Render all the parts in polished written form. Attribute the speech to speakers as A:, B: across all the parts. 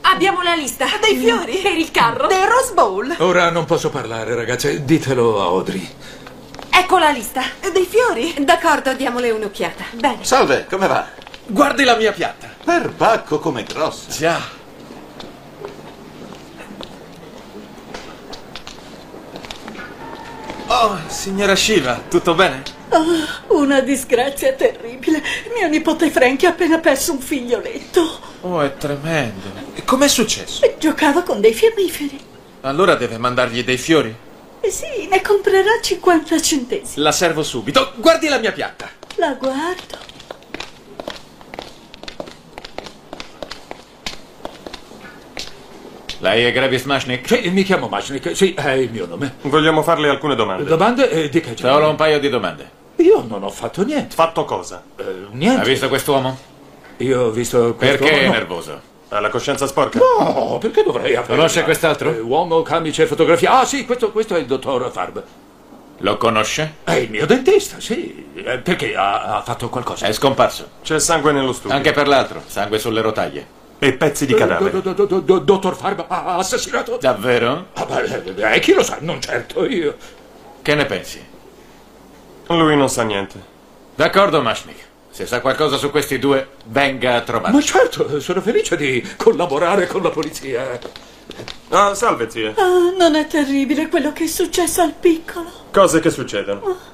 A: Abbiamo la lista.
B: Dei fiori?
A: Per il carro.
B: Del Rose Bowl?
C: Ora non posso parlare, ragazze. Ditelo a Audrey.
A: Ecco la lista.
B: Dei fiori?
A: D'accordo, diamole un'occhiata. Bene.
D: Salve, come va?
E: Guardi la mia pianta.
D: Perbacco, com'è grossa.
E: Già. Oh, signora Shiva, tutto bene?
B: Una disgrazia terribile. Mio nipote Frankie ha appena perso un figlioletto.
E: Oh, è tremendo. E com'è successo?
B: Giocava con dei fiammiferi.
E: Allora deve mandargli dei fiori?
B: Sì, ne comprerà 50 centesimi.
E: La servo subito. Guardi la mia pianta.
B: La guardo.
F: Lei è Gravis Mashnik?
C: Sì, mi chiamo Mashnik. Sì, è il mio nome.
G: Vogliamo farle alcune domande.
C: Domande? Di che genere?
F: Solo un paio di domande.
C: Io non ho fatto niente.
G: Fatto cosa?
C: Niente.
F: Ha visto quest'uomo?
C: Io ho visto questo...
F: Perché è
C: no.
F: nervoso?
G: Ha la coscienza sporca?
C: No, perché dovrei avere...
F: Conosce quest'altro?
C: Uomo, camice, fotografia. Ah, sì, questo è il dottor Farb.
F: Lo conosce?
C: È il mio dentista, sì. Perché ha fatto qualcosa?
F: È scomparso.
G: C'è sangue nello studio.
F: Anche per l'altro. Sangue sulle rotaie.
G: E pezzi di cadavere.
C: Dottor Farb ha assassinato?
F: Davvero?
C: Ah, beh, chi lo sa? Non certo io.
F: Che ne pensi?
G: Lui non sa niente.
F: D'accordo, Mashnik. Se sa qualcosa su questi due, venga a trovarmi.
C: Ma certo, sono felice di collaborare con la polizia.
G: Ah, salve, zia.
B: Ah, non è terribile quello che è successo al piccolo.
G: Cose che succedono.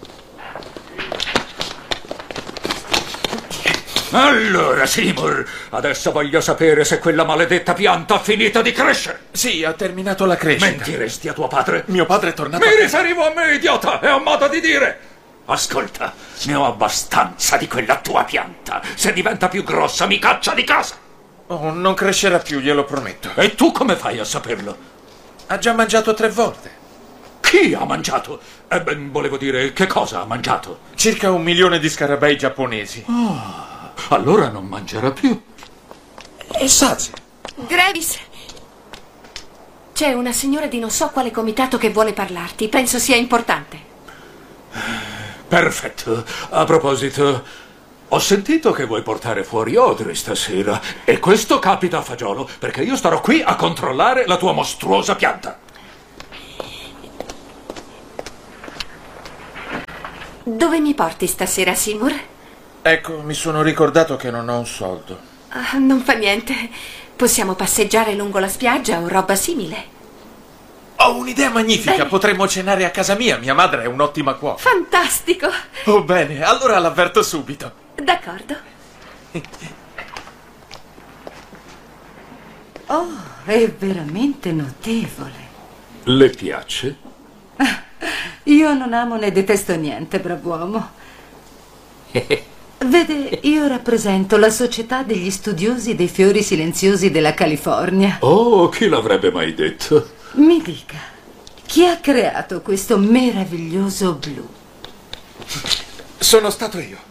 C: Allora, Seymour, adesso voglio sapere se quella maledetta pianta ha finito di crescere.
E: Sì, ha terminato la crescita.
C: Mentiresti a tuo padre?
E: Mio padre è tornato
C: Mi
E: a casa.
C: riferivo a me, idiota! È un modo di dire! Ascolta, ne ho abbastanza di quella tua pianta. Se diventa più grossa, mi caccia di casa.
E: Oh, non crescerà più, glielo prometto.
C: E tu come fai a saperlo?
E: Ha già mangiato 3 volte.
C: Chi ha mangiato? Volevo dire, che cosa ha mangiato?
E: Circa 1 milione di scarabei giapponesi.
C: Allora non mangerà più.
E: È sazio.
A: Gravis. C'è una signora di non so quale comitato che vuole parlarti. Penso sia importante.
C: Perfetto. A proposito, ho sentito che vuoi portare fuori Audrey stasera. E questo capita a fagiolo, perché io starò qui a controllare la tua mostruosa pianta.
A: Dove mi porti stasera, Seymour?
E: Ecco, mi sono ricordato che non ho un soldo.
A: Ah, non fa niente. Possiamo passeggiare lungo la spiaggia o roba simile.
E: Ho un'idea magnifica, potremmo cenare a casa mia. Mia madre è un'ottima cuoca.
A: Fantastico.
E: Oh, bene, allora l'avverto subito.
A: D'accordo.
B: Oh, è veramente notevole.
C: Le piace?
B: Io non amo né detesto niente, brav'uomo. Vede, io rappresento la Società degli Studiosi dei Fiori Silenziosi della California.
C: Oh, chi l'avrebbe mai detto?
B: Mi dica, chi ha creato questo meraviglioso blu?
E: Sono stato io.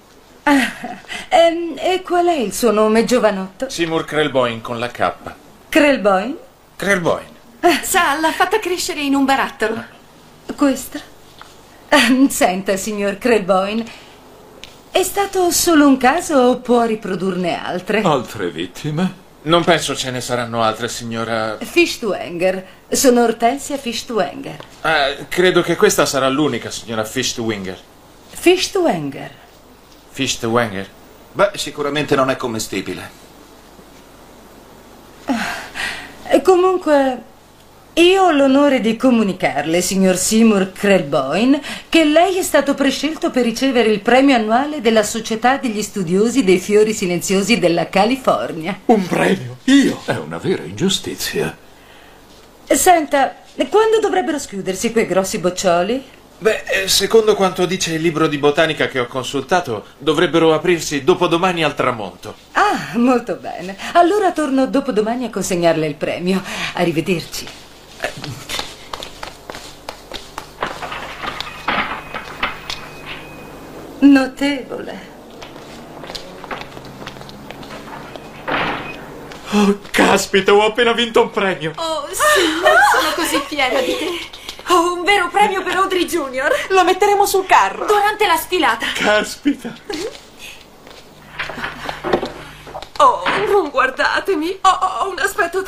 B: E qual è il suo nome, giovanotto?
E: Seymour Krelboin con la K.
B: Krelboin?
E: Krelboin.
A: Sa, l'ha fatta crescere in un barattolo.
B: Questa? Senta, signor Krelboin, è stato solo un caso o può riprodurne altre?
C: Altre vittime?
E: Non penso ce ne saranno altre, signora.
B: Fischtwanger. Sono Ortensia Fischtwanger.
E: Credo che questa sarà l'unica, signora Fischtwanger.
B: Fischtwanger.
E: Fischtwanger?
D: Beh, sicuramente non è commestibile.
B: Comunque, io ho l'onore di comunicarle, signor Seymour Krelboin, che lei è stato prescelto per ricevere il premio annuale della Società degli Studiosi dei Fiori Silenziosi della California.
C: Un premio? Io? È una vera ingiustizia.
B: Senta, quando dovrebbero schiudersi quei grossi boccioli?
E: Beh, secondo quanto dice il libro di botanica che ho consultato, dovrebbero aprirsi dopodomani al tramonto.
B: Ah, molto bene. Allora torno dopodomani a consegnarle il premio. Arrivederci. Notevole.
E: Oh, caspita, ho appena vinto un premio.
A: Oh, sì, sono così fiera di te. Oh, un vero premio per Audrey Junior.
B: Lo metteremo sul carro.
A: Durante la sfilata.
E: Caspita.
A: Oh, non guardatemi. Ho un aspetto